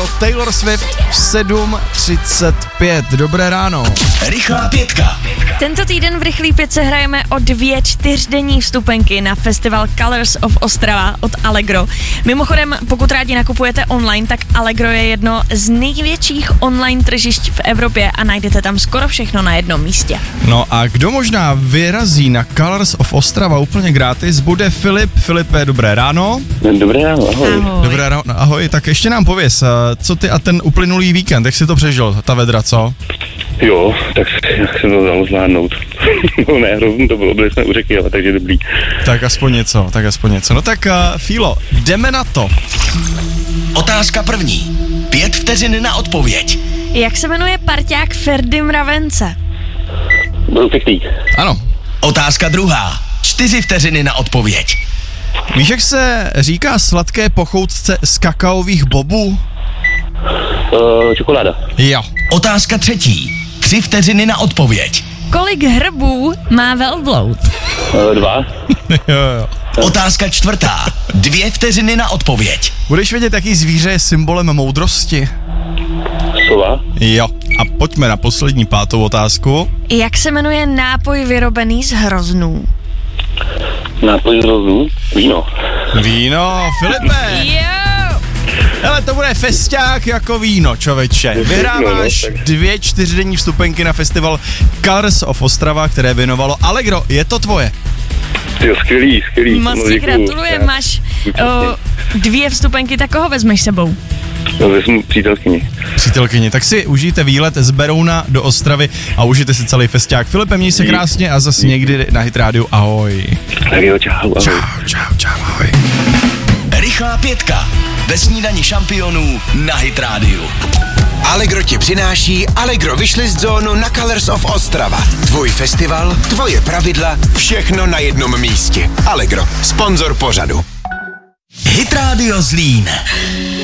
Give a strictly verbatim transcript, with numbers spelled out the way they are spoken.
Allegro, Taylor Swift v sedm třicet pět. Dobré ráno. Rychlá pětka. Tento týden v Rychlý pětce hrajeme o dvě čtyřdenní vstupenky na festival Colors of Ostrava od Allegro. Mimochodem, pokud rádi nakupujete online, tak Allegro je jedno z největších online tržišť v Evropě a najdete tam skoro všechno na jednom místě. No a kdo možná vyrazí na Colors of Ostrava úplně gratis, bude Filip. Filipe, dobré ráno. Dobré ráno, ahoj. Ahoj. Dobré ráno, ahoj. Tak ještě nám pověz, co ty a ten uplynulý víkend, jak jsi to přežil, ta vedra, co? Jo, tak jak se to dalo zvládnout. No ne, hrozně to bylo, byli jsme u řeky, ale takže dobrý. Tak aspoň něco, tak aspoň něco. No tak uh, Fílo, jdeme na to. Otázka první. Pět vteřin na odpověď. Jak se jmenuje parťák Ferdy Mravence? Byl pěkný. Ano. Otázka druhá. Čtyři vteřiny na odpověď. Víš, jak se říká sladké pochoutce z kakaových bobů? Uh, čokoláda. Jo. Otázka třetí. Tři vteřiny na odpověď. Kolik hrbů má velbloud? Uh, dva. jo, jo. Otázka čtvrtá. Dvě vteřiny na odpověď. Budeš vědět, jaký zvíře je symbolem moudrosti? Sova. Jo. A pojďme na poslední pátou otázku. Jak se jmenuje nápoj vyrobený z hroznů? Nápoj z rozu. Víno. Víno, Filipe. Jo! Hele, to bude festák jako víno, čověče. Vyhráváš No, no, tak. dvě čtyřdenní vstupenky na festival Colors of Ostrava, které věnovalo Allegro. Je to tvoje. Jo, skvělý, skvělý. Moc ti gratulujem, máš o, dvě vstupenky, tak koho vezmeš sebou? No, vezmu přítelkyni. Přítelkyni, tak si užijte výlet z Berouna do Ostravy a užijte si celý festák. Filipe, měj se krásně a zase někdy na Hit Rádiu. Ahoj. Tak jo, čau, ahoj. Čau, čau, čau, ahoj. Rychlá pětka. Ve snídani šampionů na Hit Rádiu. Allegro ti přináší Allegro Wishlist zónu na Colors of Ostrava. Tvůj festival, tvoje pravidla, všechno na jednom místě. Allegro, sponzor pořadu. Hit Radio Zlín.